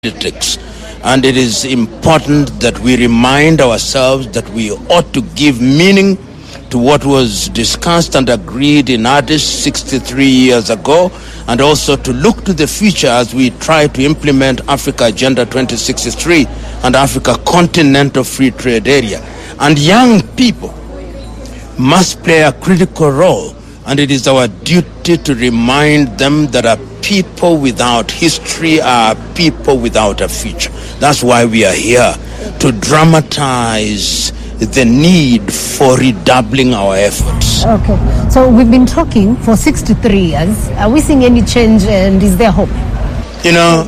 politics. And it is important that we remind ourselves that we ought to give meaning to what was discussed and agreed in Addis 63 years ago, and also to look to the future as we try to implement Africa Agenda 2063 and Africa Continental Free Trade Area. And young people must play a critical role, and it is our duty to remind them that a people without history are people without a future. That's why we are here, to dramatize the need for redoubling our efforts. Okay, so we've been talking for 63 years. Are we seeing any change, and is there hope? You know,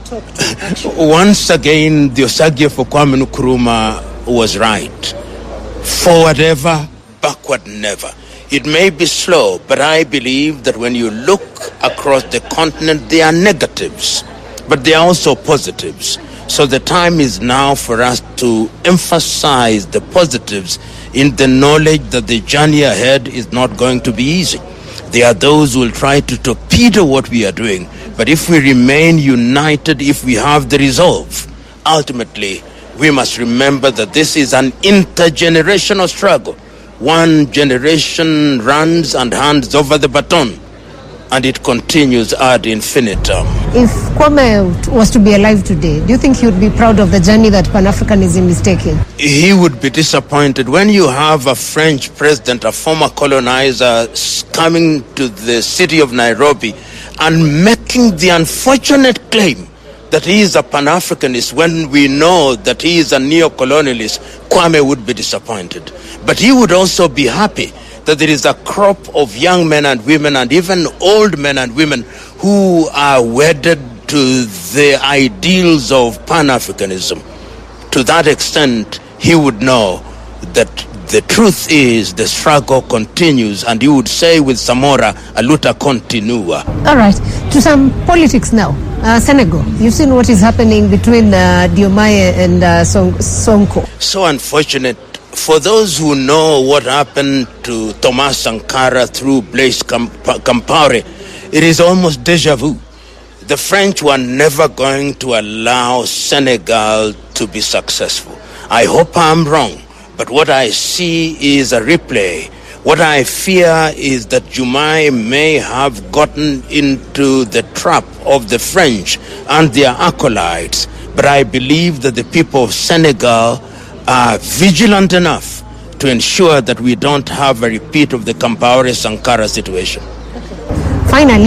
once again, the Osagyefo Kwame Nkrumah was right. Forward ever, backward never. It may be slow, but I believe that when you look across the continent, there are negatives, but there are also positives. So the time is now for us to emphasize the positives in the knowledge that the journey ahead is not going to be easy. There are those who will try to torpedo what we are doing, but if we remain united, if we have the resolve, ultimately we must remember that this is an intergenerational struggle. One generation runs and hands over the baton, and it continues ad infinitum. If Kwame was to be alive today, do you think he would be proud of the journey that Pan-Africanism is taking? He would be disappointed. When you have a French president, a former colonizer, coming to the city of Nairobi and making the unfortunate claim that he is a Pan-Africanist, when we know that he is a neo-colonialist, Kwame would be disappointed. But he would also be happy that there is a crop of young men and women, and even old men and women, who are wedded to the ideals of Pan-Africanism. To that extent, he would know that the truth is the struggle continues, and he would say with Samora, a luta continua. All right, to some politics now. Senegal, you've seen what is happening between Diomaye and Sonko. So unfortunate. For those who know what happened to Thomas Sankara through Blaise Compaoré, it is almost deja vu. The French were never going to allow Senegal to be successful. I hope I'm wrong, but what I see is a replay. What I fear is that Diomaye may have gotten into the trap of the French and their acolytes, but I believe that the people of Senegal are vigilant enough to ensure that we don't have a repeat of the Compaoré-Sankara situation. Finally,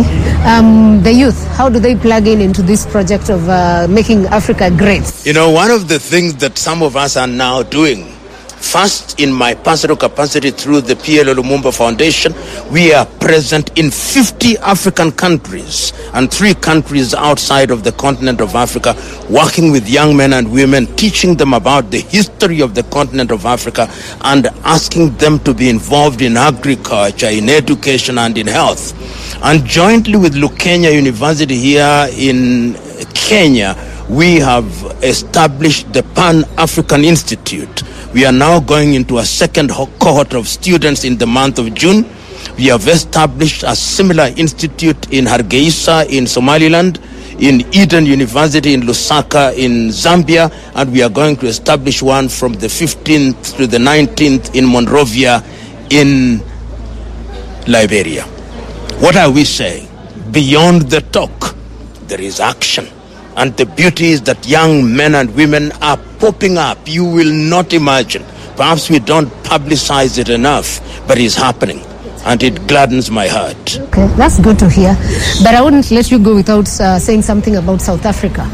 the youth, how do they plug into this project of making Africa great? You know, one of the things that some of us are now doing, first, in my personal capacity through the PLO Lumumba Foundation, we are present in 50 African countries and 3 countries outside of the continent of Africa, working with young men and women, teaching them about the history of the continent of Africa and asking them to be involved in agriculture, in education, and in health. And jointly with Lukenya University here in Kenya, we have established the Pan-African Institute. We are now going into a second cohort of students in the month of June. We have established a similar institute in Hargeisa in Somaliland, in Eden University in Lusaka in Zambia, and we are going to establish one from the 15th to the 19th in Monrovia in Liberia. What are we saying? Beyond the talk, there is action. And the beauty is that young men and women are popping up. You will not imagine. Perhaps we don't publicize it enough, but it's happening. And it gladdens my heart. Okay, that's good to hear. But I wouldn't let you go without saying something about South Africa.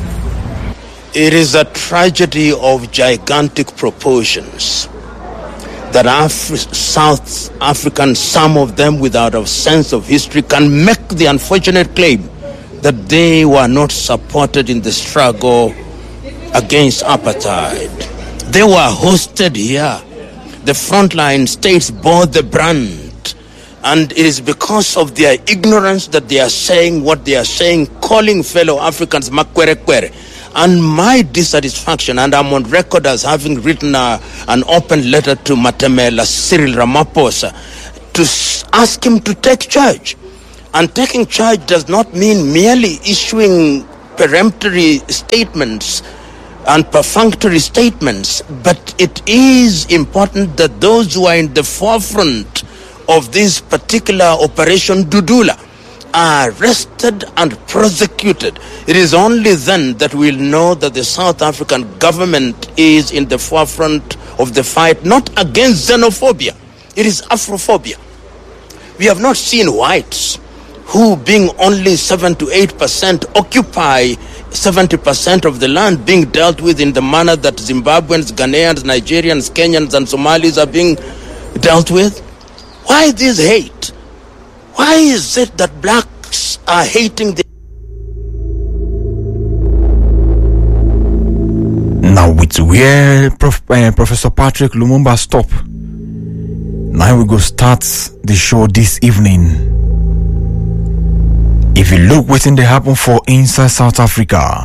It is a tragedy of gigantic proportions that South Africans, some of them without a sense of history, can make the unfortunate claim that they were not supported in the struggle against apartheid. They were hosted here. The frontline states bore the brunt. And it is because of their ignorance that they are saying what they are saying, calling fellow Africans makwerekwere. And my dissatisfaction, and I'm on record as having written an open letter to Matamela Cyril Ramaphosa to ask him to take charge. And taking charge does not mean merely issuing peremptory statements and perfunctory statements, but it is important that those who are in the forefront of this particular Operation Dudula are arrested and prosecuted. It is only then that we'll know that the South African government is in the forefront of the fight, not against xenophobia. It is Afrophobia. We have not seen whites who, being only 7 to 8%, occupy 70% of the land, being dealt with in the manner that Zimbabweans, Ghanaians, Nigerians, Kenyans, and Somalis are being dealt with. Why this hate? Why is it that blacks are hating the... Now with where Professor Patrick Lumumba stop, now we go start the show this evening. If you look within the happen for inside South Africa,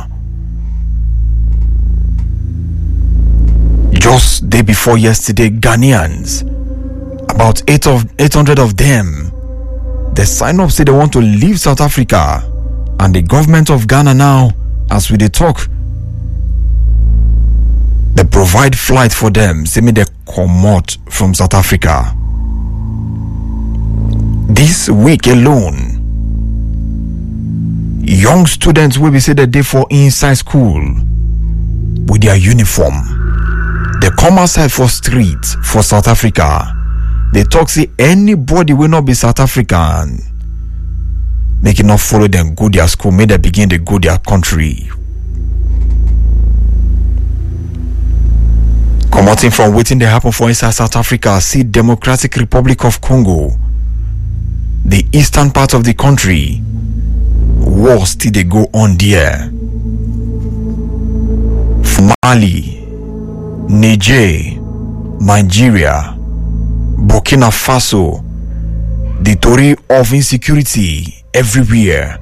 just day before yesterday, Ghanaians, about 800 of them, they sign up say they want to leave South Africa, and the government of Ghana now, as we dey talk, they provide flight for them, say me they come out from South Africa. This week alone, young students will be say that they for inside school with their uniform. They come outside for streets for South Africa. They talk say anybody will not be South African, make it not follow them go their school, may they begin to go their country. Coming from waiting they happen for inside South Africa, see Democratic Republic of Congo, the eastern part of the country, war still they go on there. Mali, Niger, Nigeria, Burkina Faso, the story of insecurity everywhere.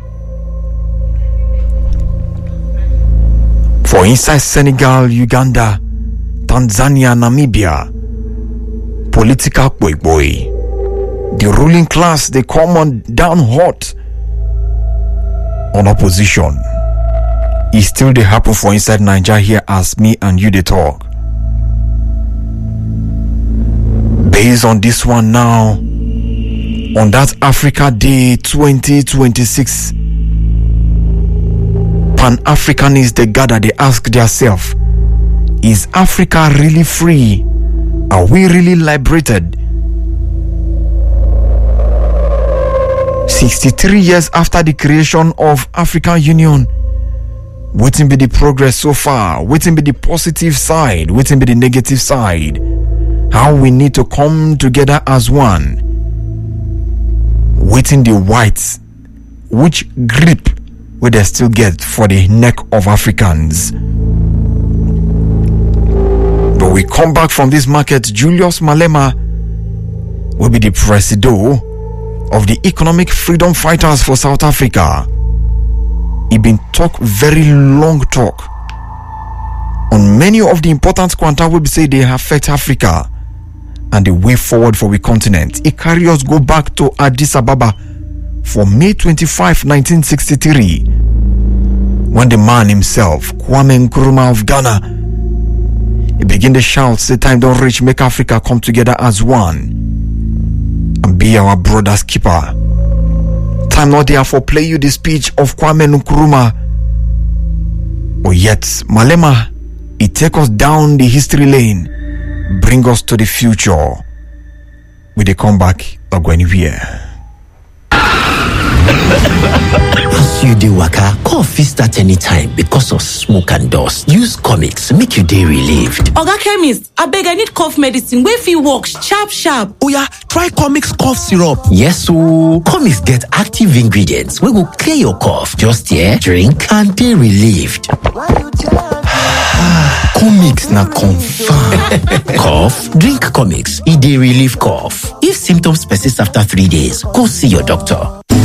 For inside Senegal, Uganda, Tanzania, Namibia, political boy. The ruling class, they come on down hot on opposition. It still they happen for inside Nigeria here as me and you they talk. Based on this one now, on that Africa Day 2026, Pan-Africanists they gather, they ask themselves, is Africa really free? Are we really liberated? 63 years after the creation of African Union, waiting be the progress so far, waiting be the positive side, waiting be the negative side, how we need to come together as one, waiting the whites, which grip will they still get for the neck of Africans. But we come back from this market, Julius Malema will be the president of the Economic Freedom Fighters for South Africa. He been talk very long talk on many of the important quanta we say they affect Africa and the way forward for the continent. He carry us go back to Addis Ababa for May 25, 1963, when the man himself, Kwame Nkrumah of Ghana, he begin to shout, say time don't reach, make Africa come together as one and be our brother's keeper. Time not there for play you the speech of Kwame Nkrumah. But yet, Malema, it take us down the history lane, bring us to the future. With a comeback, or go anywhere. As you do waka, cough fit start anytime because of smoke and dust. Use Comics, make your day relieved. Oga Chemist, abeg I need cough medicine wey fit work sharp. Oya, try Comics cough syrup. Yes so Comics get active ingredients wey go clear your cough. Just here, drink and dey relieved. Comics na confirm. Cough? Drink Comics, e dey relieve cough. If symptoms persist after 3 days, go see your doctor.